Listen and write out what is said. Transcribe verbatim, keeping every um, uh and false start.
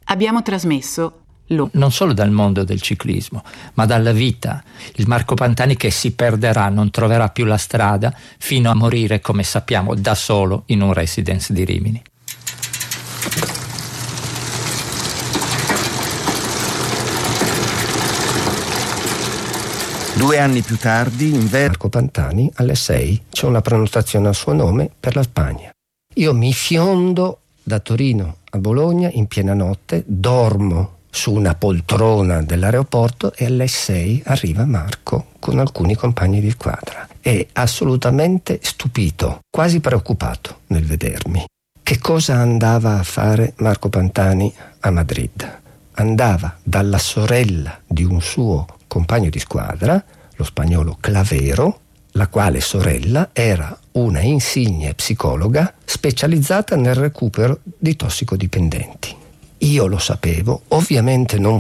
Abbiamo trasmesso lo non solo dal mondo del ciclismo, ma dalla vita. Il Marco Pantani che si perderà, non troverà più la strada fino a morire, come sappiamo, da solo in un residence di Rimini. Due anni più tardi, in ver- Marco Pantani, alle sei c'è una prenotazione a suo nome per la Spagna. Io mi fiondo da Torino a Bologna in piena notte, dormo su una poltrona dell'aeroporto e alle sei arriva Marco con alcuni compagni di squadra. È assolutamente stupito, quasi preoccupato nel vedermi. Che cosa andava a fare Marco Pantani a Madrid? Andava dalla sorella di un suo compagno di squadra, lo spagnolo Clavero, la quale sorella era una insigne psicologa specializzata nel recupero di tossicodipendenti. Io lo sapevo, ovviamente non